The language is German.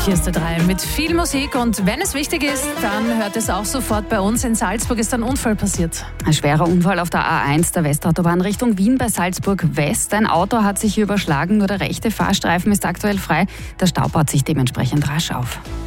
Hier ist der 3 mit viel Musik und wenn es wichtig ist, dann hört es auch sofort bei uns. In Salzburg ist ein Unfall passiert. Ein schwerer Unfall auf der A1 der Westautobahn Richtung Wien bei Salzburg West. Ein Auto hat sich hier überschlagen, nur der rechte Fahrstreifen ist aktuell frei. Der Stau baut sich dementsprechend rasch auf.